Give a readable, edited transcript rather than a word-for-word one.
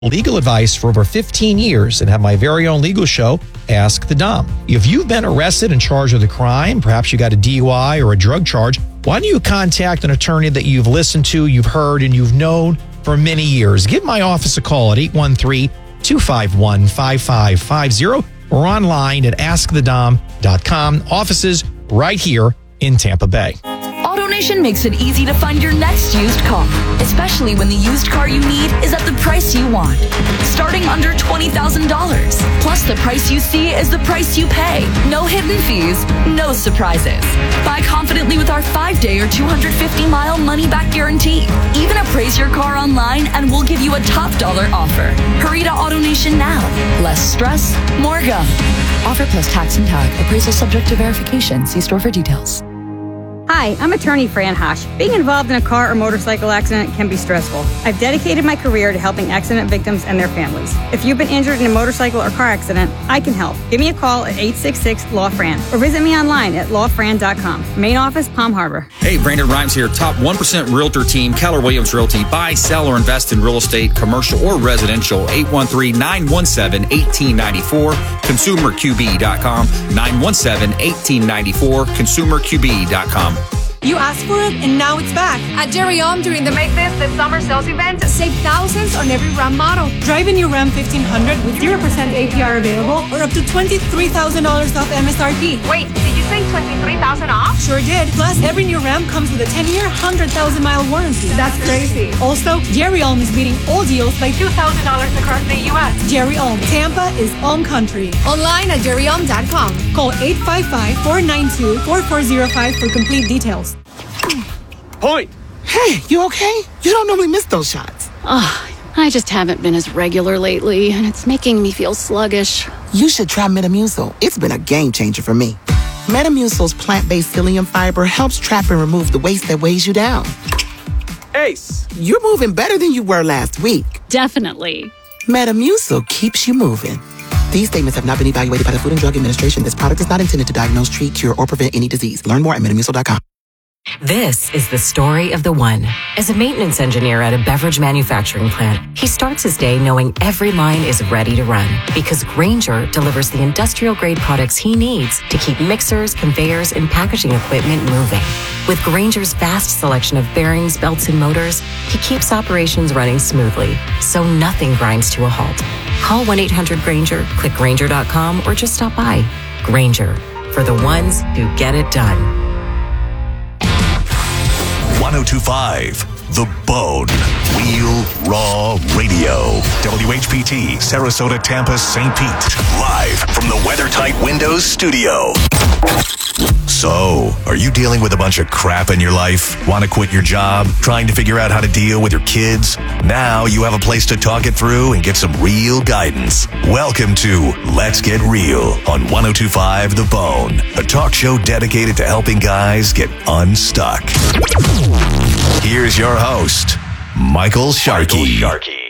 legal advice for over 15 years and have my very own legal show, Ask the Dom. If you've been arrested and charged with a crime, perhaps you got a DUI or a drug charge, why don't you contact an attorney that you've listened to, you've heard, and you've known for many years? Give my office a call at 813-251-5550 or online at askthedom.com. Offices right here in Tampa Bay. AutoNation makes it easy to find your next used car, especially when the used car you need is at the price you want. Starting under $20,000. Plus, the price you see is the price you pay. No hidden fees, no surprises. Buy confidently with our 5-day or 250-mile money-back guarantee. Even appraise your car online and we'll give you a top dollar offer. Hurry to AutoNation now. Less stress, more go. Offer plus tax and tag. Appraisal subject to verification. See store for details. Hi, I'm attorney Fran Hosh. Being involved in a car or motorcycle accident can be stressful. I've dedicated my career to helping accident victims and their families. If you've been injured in a motorcycle or car accident, I can help. Give me a call at 866-LAW-FRAN or visit me online at lawfran.com. Main office, Palm Harbor. Hey, Brandon Rhymes here. Top 1% Realtor team, Keller Williams Realty. Buy, sell, or invest in real estate, commercial or residential. 813-917-1894. ConsumerQB.com. 917-1894. ConsumerQB.com. You asked for it, and now it's back. At Jerry Om, during the Make This the Summer Sales Event, save thousands on every Ram model. Drive in your Ram 1500 with 0% APR available or up to $23,000 off MSRP. Wait, did you say $23,000 off? Sure did. Plus, every new Ram comes with a 10-year, 100,000-mile warranty. That's crazy. Also, Jerry Om is beating all deals by $2,000 across the U.S. Jerry Om. Tampa is Om Country. Online at jerryom.com. Call 855-492-4405 for complete details. Point! Hey, you okay? You don't normally miss those shots. I just haven't been as regular lately, and it's making me feel sluggish. You should try Metamucil. It's been a game changer for me. Metamucil's plant-based psyllium fiber helps trap and remove the waste that weighs you down. Ace! You're moving better than you were last week. Definitely. Metamucil keeps you moving. These statements have not been evaluated by the Food and Drug Administration. This product is not intended to diagnose, treat, cure, or prevent any disease. Learn more at Metamucil.com. This is the story of the one. As a maintenance engineer at a beverage manufacturing plant, he starts his day knowing every line is ready to run because Grainger delivers the industrial-grade products he needs to keep mixers, conveyors, and packaging equipment moving. With Grainger's vast selection of bearings, belts, and motors, he keeps operations running smoothly, so nothing grinds to a halt. Call 1-800-GRAINGER, click Grainger.com, or just stop by. Grainger, for the ones who get it done. 1025 The Bone. Real Raw Radio. WHPT, Sarasota, Tampa, St. Pete. Live from the WeatherTight Windows studio. So, are you dealing with a bunch of crap in your life? Want to quit your job? Trying to figure out how to deal with your kids? Now you have a place to talk it through and get some real guidance. Welcome to Let's Get Real on 1025 The Bone, a talk show dedicated to helping guys get unstuck. Here's your host, Michael Sharkey.